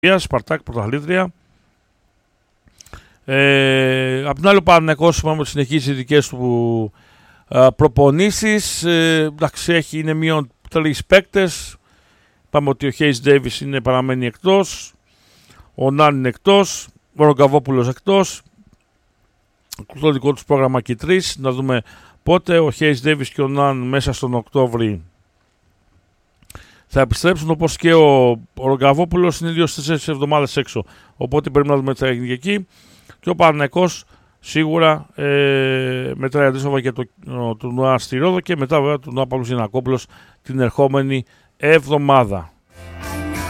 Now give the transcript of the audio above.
Σπαρτάκ πρωταθλήτρια. Απ' την άλλη ο Παναθηναϊκός είπαμε ότι συνεχίζει τις δικές του προπονήσεις. Εντάξει, είναι μείον 3 παίκτες. Είπαμε ότι ο Hayes Davis παραμένει εκτός. Ο Νάν είναι εκτός. Ο Ρογκαβόπουλος εκτός. Το δικό τους πρόγραμμα και 3. Να δούμε πότε ο Hayes Davis και ο Νάν μέσα στον Οκτώβρη θα επιστρέψουν, όπως και ο Ρογκαβόπουλος είναι 2-4 εβδομάδες έξω. Οπότε πρέπει να δούμε τι θα γίνει εκεί. Και ο Παναθηναϊκός σίγουρα μετράει αντίστοιχα και το τουρνουά στη Ρόδο και μετά βέβαια του Παύλου Γιαννακόπουλος την ερχόμενη εβδομάδα.